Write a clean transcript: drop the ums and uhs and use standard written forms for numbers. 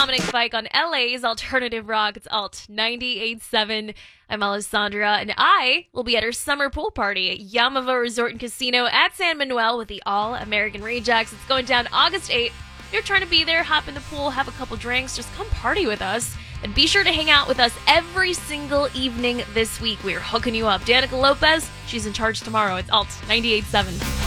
Dominic Fike on LA's Alternative Rock. It's Alt 98.7. I'm Alessandra, and I will be at her summer pool party at Yamava Resort and Casino at San Manuel with the All-American Rejects. It's going down August 8th. If you're trying to be there, hop in the pool, have a couple drinks, just come party with us. And be sure to hang out with us every single evening this week. We're hooking you up. Danica Lopez, she's in charge tomorrow. It's Alt 98.7.